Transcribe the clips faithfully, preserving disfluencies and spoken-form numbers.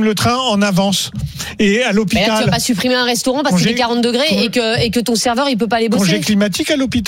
le train en avance. Et à l'hôpital. Mais là, tu vas pas supprimer un restaurant parce congé, qu'il fait quarante degrés congé, et que, et que ton serveur, il peut pas aller bosser. Congé climatique à l'hôpital ?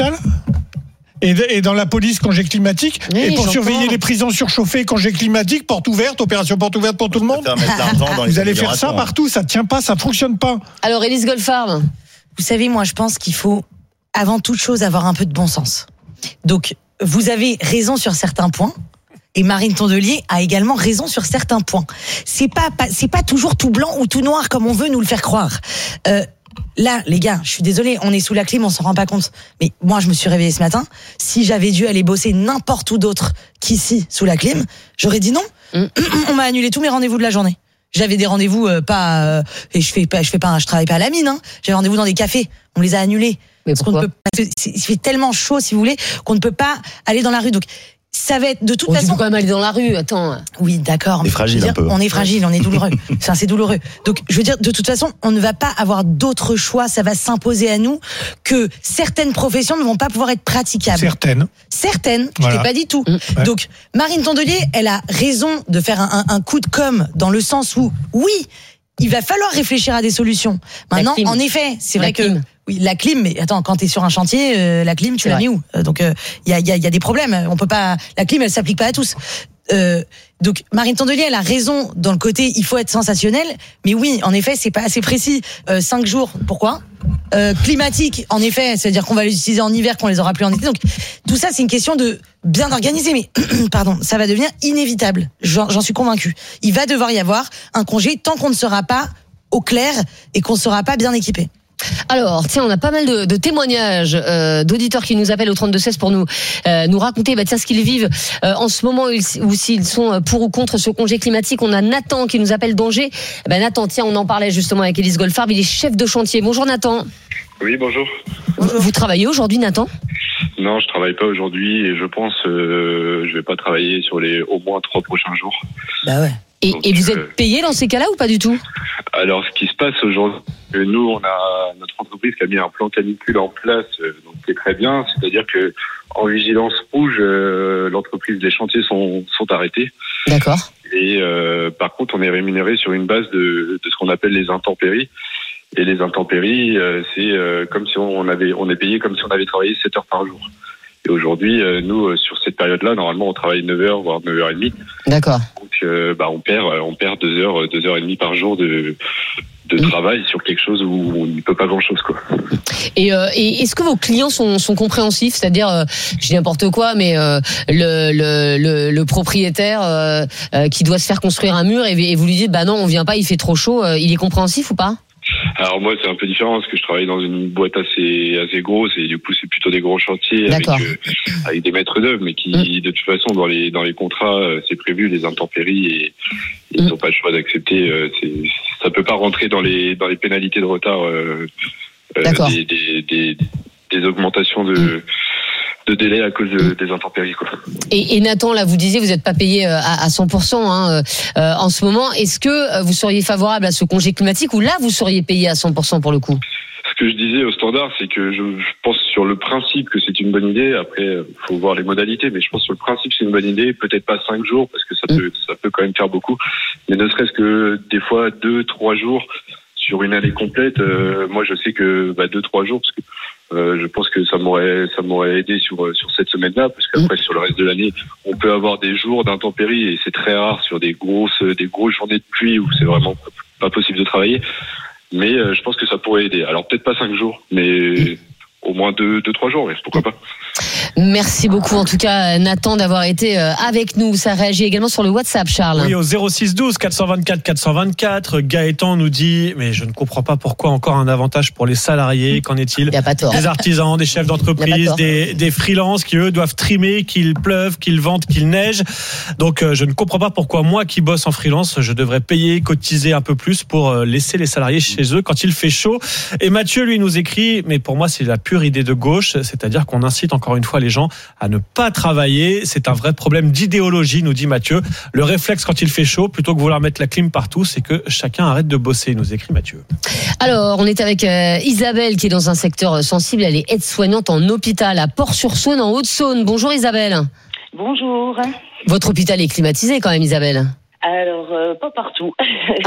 Et, de, et dans la police, congé climatique. Oui, et pour j'entends. surveiller les prisons surchauffées, congé climatique, porte ouverte, opération porte ouverte pour tout le monde. Vous allez faire ça partout, ça tient pas, ça fonctionne pas. Alors, Élise Goldfarb. Vous savez, moi, je pense qu'il faut, avant toute chose, avoir un peu de bon sens. Donc, vous avez raison sur certains points. Et Marine Tondelier a également raison sur certains points. C'est pas, pas, c'est pas toujours tout blanc ou tout noir comme on veut nous le faire croire. Euh, Là, les gars, je suis désolée, on est sous la clim, on s'en rend pas compte. Mais moi, je me suis réveillée ce matin. Si j'avais dû aller bosser n'importe où d'autre qu'ici, sous la clim, j'aurais dit non. Mm. On m'a annulé tous mes rendez-vous de la journée. J'avais des rendez-vous euh, pas euh, et je fais pas, je fais pas, je travaille pas à la mine. Hein. J'avais rendez-vous dans des cafés. On les a annulés. Mais parce qu'on ne peut pas, il fait tellement chaud, si vous voulez, qu'on ne peut pas aller dans la rue. Donc ça va être de toute on façon. On peut quand même aller dans la rue. Attends. Oui, d'accord. On est fragile dire, un peu. On est fragile, on est douloureux. Enfin, c'est douloureux. Donc, je veux dire, de toute façon, on ne va pas avoir d'autre choix. Ça va s'imposer à nous que certaines professions ne vont pas pouvoir être praticables. Certaines. Certaines. Voilà. Je t'ai pas dit tout. Mmh. Donc, Marine Tondelier, elle a raison de faire un, un, un coup de com' dans le sens où, oui, il va falloir réfléchir à des solutions. Maintenant, en effet, c'est vrai clim. que oui, la clim, mais attends, quand t'es sur un chantier, euh, la clim, tu c'est la vrai. mets où euh, Donc, il euh, y, a, y, a, y a des problèmes. On peut pas. La clim, elle s'applique pas à tous. Euh, donc, Marine Tondelier, elle a raison dans le côté, il faut être sensationnel. Mais oui, en effet, c'est pas assez précis. Euh, cinq jours, pourquoi euh, Climatique, en effet, c'est-à-dire qu'on va les utiliser en hiver, qu'on les aura plus en été. Donc, tout ça, c'est une question de bien organiser. Mais, pardon, ça va devenir inévitable. J'en, j'en suis convaincue. Il va devoir y avoir un congé tant qu'on ne sera pas au clair et qu'on ne sera pas bien équipé. Alors, tiens, on a pas mal de, de témoignages euh, d'auditeurs qui nous appellent au trente-deux seize pour nous euh, nous raconter bah, tiens, ce qu'ils vivent euh, en ce moment ou s'ils sont pour ou contre ce congé climatique. On a Nathan qui nous appelle d'Angers. Bah, Nathan, tiens, on en parlait justement avec Élise Goldfarb. Il est chef de chantier. Bonjour Nathan. Oui, bonjour. Vous, vous travaillez aujourd'hui, Nathan ? Non, je travaille pas aujourd'hui et je pense euh, je vais pas travailler sur les au moins trois prochains jours. Bah ouais. Et, Donc, et vous êtes euh, payé dans ces cas-là ou pas du tout ? Alors, ce qui se passe aujourd'hui, nous, on a notre entreprise qui a mis un plan canicule en place, euh, donc qui est très bien. C'est-à-dire que en vigilance rouge, euh, l'entreprise, les chantiers sont sont arrêtés. D'accord. Et euh, par contre, on est rémunéré sur une base de, de ce qu'on appelle les intempéries. Et les intempéries, euh, c'est euh, comme si on avait, on est payé comme si on avait travaillé sept heures par jour. Et aujourd'hui, euh, nous, euh, sur cette période-là, normalement, on travaille neuf heures, voire neuf heures trente. D'accord. Donc, euh, bah, on perd, on perd deux heures, deux heures et demie par jour de, de travail sur quelque chose où on ne peut pas grand-chose, quoi. Et, euh, et est-ce que vos clients sont, sont compréhensifs ? C'est-à-dire, euh, je dis n'importe quoi, mais euh, le, le, le, le propriétaire euh, euh, qui doit se faire construire un mur et, et vous lui dites, bah non, on vient pas, il fait trop chaud. Euh, il est compréhensif ou pas ? Alors moi, c'est un peu différent parce que je travaille dans une boîte assez assez grosse et du coup, c'est plutôt des gros chantiers avec D'accord. euh, avec des maîtres d'œuvre, mais qui Mmh. de toute façon dans les dans les contrats, euh, c'est prévu les intempéries et, et ils Mmh. n'ont pas le choix d'accepter. Euh, c'est, ça peut pas rentrer dans les dans les pénalités de retard euh, euh, D'accord. des, des, des des augmentations de Mmh. de délai à cause de, des intempéries, quoi. Et, et Nathan, là, vous disiez, vous n'êtes pas payé euh, à, à cent pour cent hein, euh, en ce moment. Est-ce que euh, vous seriez favorable à ce congé climatique ou là, vous seriez payé à cent pour cent pour le coup ? Ce que je disais au standard, c'est que je, je pense sur le principe que c'est une bonne idée. Après, il faut voir les modalités, mais je pense sur le principe c'est une bonne idée. Peut-être pas cinq jours parce que ça peut, ça peut quand même faire beaucoup. Mais ne serait-ce que des fois deux, trois jours sur une année complète. Euh, moi, je sais que bah, deux, trois jours parce que euh, je pense que ça m'aurait, ça m'aurait aidé sur sur cette semaine-là parce qu'après sur le reste de l'année, on peut avoir des jours d'intempéries et c'est très rare sur des grosses, des grosses journées de pluie où c'est vraiment pas possible de travailler. Mais euh, je pense que ça pourrait aider. Alors peut-être pas cinq jours, mais au moins deux, deux, trois jours, pourquoi pas. Merci beaucoup en tout cas Nathan d'avoir été avec nous. Ça réagit également sur le WhatsApp, Charles. Oui, au zéro six douze quatre cent vingt-quatre quatre cent vingt-quatre. Gaëtan nous dit, mais je ne comprends pas pourquoi encore un avantage pour les salariés. Qu'en est-il ? Il n'y a pas tort. Des artisans, des chefs d'entreprise, des, des freelances qui eux doivent trimer, qu'il pleuve, qu'il vente, qu'il neige. Donc euh, je ne comprends pas pourquoi moi qui bosse en freelance, je devrais payer, cotiser un peu plus pour euh, laisser les salariés chez eux quand il fait chaud. Et Mathieu lui nous écrit, mais pour moi c'est la pure idée de gauche, c'est-à-dire qu'on incite encore une fois les gens à ne pas travailler. C'est un vrai problème d'idéologie, nous dit Mathieu. Le réflexe quand il fait chaud, plutôt que vouloir mettre la clim partout, c'est que chacun arrête de bosser, nous écrit Mathieu. Alors, on est avec euh, Isabelle qui est dans un secteur sensible. Elle est aide-soignante en hôpital à Port-sur-Saône, en Haute-Saône. Bonjour Isabelle. Bonjour. Votre hôpital est climatisé quand même, Isabelle ? Alors, euh, pas partout.